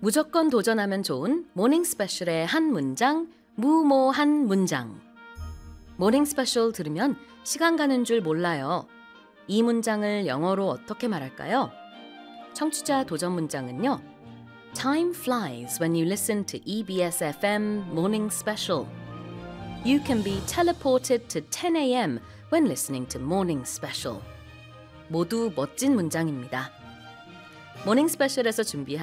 무조건 도전하면 좋은 모닝 스페셜의 한 문장, 무모한 문장. 모닝 스페셜 들으면 시간 가는 줄 몰라요. 이 문장을 영어로 어떻게 말할까요? 청취자 도전 문장은요. Time flies when you listen to EBS FM Morning Special. You can be teleported to 10 a.m. when listening to Morning Special. 모두 멋진 문장입니다. 모닝 스페셜에서 준비한